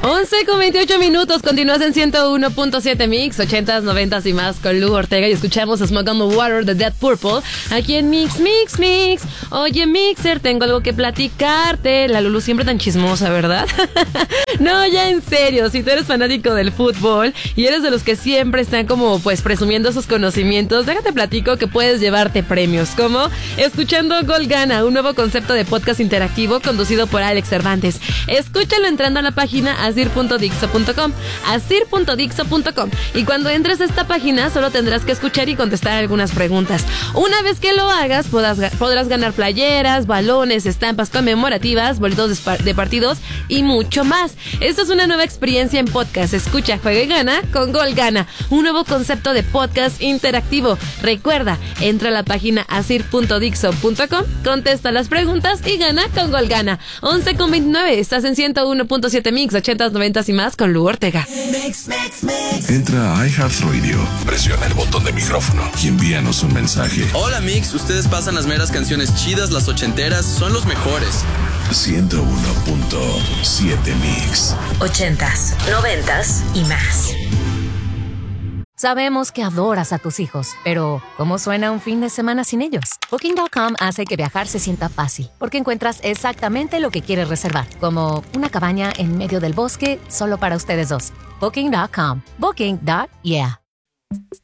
11:28. Continúas en 101.7 Mix, 80s, 90s y más con Lu Ortega. Y escuchamos Smoke on the Water de Dead Purple aquí en Mix. Oye, Mixer, tengo algo que platicarte. La Lulu siempre tan chismosa, ¿verdad? No, ya en serio, si tú eres fanático del fútbol y eres de los que siempre están como pues presumiendo sus conocimientos, déjate platico que puedes llevarte premios, como escuchando Gol Gana, un nuevo concepto de podcast interactivo conducido por Alex Cervantes. Escúchalo entrando a la página asir.dixo.com, y cuando entres a esta página solo tendrás que escuchar y contestar algunas preguntas. Una vez que lo hagas podrás ganar playeras, balones, estampas conmemorativas, boletos de partidos y mucho más. Esta es una nueva experiencia en podcast. Escucha, juega y gana con Gol Gana, un nuevo concepto de podcast interactivo. Recuerda, entra a la página asir.dixo.com, contesta las preguntas y gana con Gol Gana. 11:29, estás en 101.7 Mix, 80s, 90s y más con Lu Ortega. Entra a iHeartRadio, presiona el botón de micrófono y envíanos un mensaje. Hola Mix, ustedes pasan las meras canciones chidas, las ochenteras, son los mejores. 101.7 Mix, 80s, 90s y más. Sabemos que adoras a tus hijos, pero ¿cómo suena un fin de semana sin ellos? Booking.com hace que viajar se sienta fácil, porque encuentras exactamente lo que quieres reservar, como una cabaña en medio del bosque solo para ustedes dos. Booking.com. Booking.yeah.